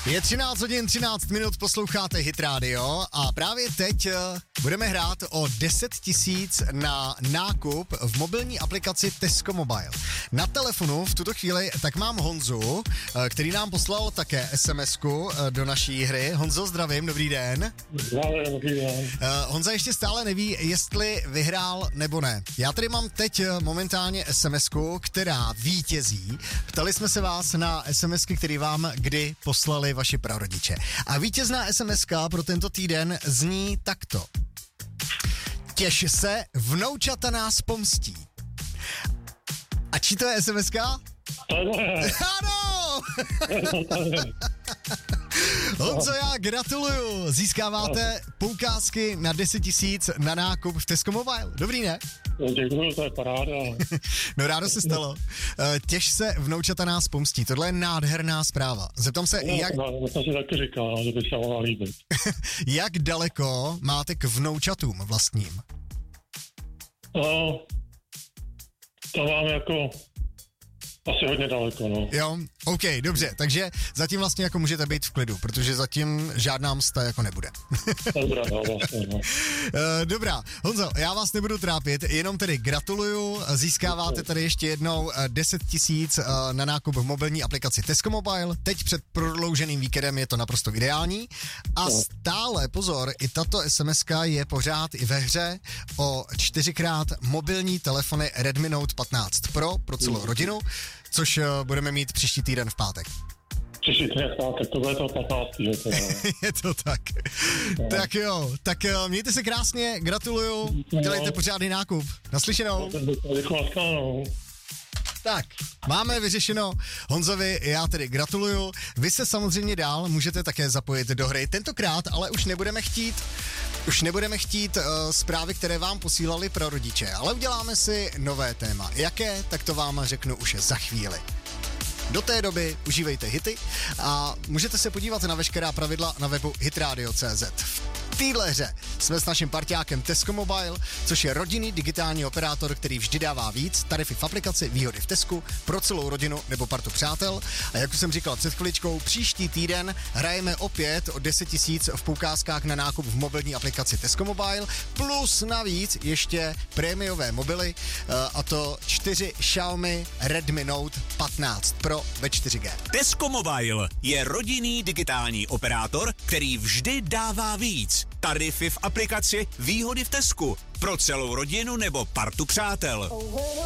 Je 13 hodin 13 minut, posloucháte Hit Radio a právě teď budeme hrát o 10 000 na nákup v mobilní aplikaci Tesco Mobile. Na telefonu v tuto chvíli tak mám Honzu, který nám poslal také SMS-ku do naší hry. Honzo, zdravím, dobrý den. Zdravím, dobrý den. Honza ještě stále neví, jestli vyhrál nebo ne. Já tady mám teď momentálně SMS-ku, která vítězí. Ptali jsme se vás na SMS-ky, které vám kdy poslali vaši prarodiče. A vítězná SMS-ka pro tento týden zní takto. Těš se, vnoučata nás pomstí. A čí to je SMS-ka? Ano! Honzo, já gratuluju. Získáváte poukázky na 10 000 na nákup v Tesco Mobile. Dobrý, ne? Děkuju, to je paráda. No rádo se stalo. Těš se, vnoučata nás pomstí. Tohle je nádherná zpráva. Zeptám se, jak... No, to si taky říkal, že by se mohla líbit. Jak daleko máte k vnoučatům vlastním? No, to mám jako... Asi hodně daleko, no. Jo, OK, dobře, takže zatím vlastně jako můžete být v klidu, protože zatím žádná msta jako nebude. Dobrá, no, vlastně, no. Dobrá, Honzo, já vás nebudu trápit, jenom tedy gratuluju, získáváte tady ještě jednou 10 000 na nákup v mobilní aplikaci Tesco Mobile, teď před prodlouženým víkendem je to naprosto ideální a stále, pozor, i tato SMS-ka je pořád i ve hře o 4x mobilní telefony Redmi Note 15 Pro celou rodinu, což budeme mít příští týden v pátek. Příští týden v pátek, to bude to 15. Je to tak. No. Tak jo, tak mějte se krásně, gratuluju, dělejte pořádný nákup. Naslyšenou. Děkuji. Tak, máme vyřešeno. Honzovi, já tedy gratuluju. Vy se samozřejmě dál můžete také zapojit do hry. Tentokrát ale už nebudeme chtít zprávy, které vám posílali prarodiče, ale uděláme si nové téma. Jaké, tak to vám řeknu už za chvíli. Do té doby užívejte hity a můžete se podívat na veškerá pravidla na webu hitradio.cz. V téhle hře jsme s naším parťákem Tesco Mobile, což je rodinný digitální operátor, který vždy dává víc, tarify v aplikaci, výhody v Tesku, pro celou rodinu nebo partu přátel. A jak už jsem říkal před chviličkou, příští týden hrajeme opět o 10 000 v poukázkách na nákup v mobilní aplikaci Tesco Mobile, plus navíc ještě prémiové mobily, a to 4 Xiaomi Redmi Note 15 Pro ve 4G. Tesco Mobile je rodinný digitální operátor, který vždy dává víc. Tarify v aplikaci, výhody v Tesku. Pro celou rodinu nebo partu přátel.